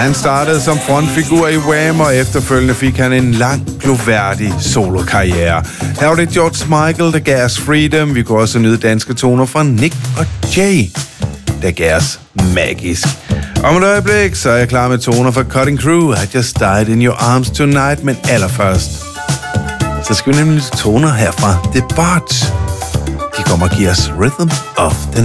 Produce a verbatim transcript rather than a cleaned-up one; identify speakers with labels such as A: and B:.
A: Han startede som frontfigur i Wham, og efterfølgende fik han en lang, gloværdig solokarriere. Her var det George Michael, der gav os Freedom. Vi kunne også nyde danske toner fra Nick og Jay, der gav os Magisk. Om et øjeblik, så er jeg klar med toner fra Cutting Crew. I Just Died in Your Arms Tonight, men allerførst, så skal vi nemlig toner her fra The Bards. De kommer og giver os Rhythm of the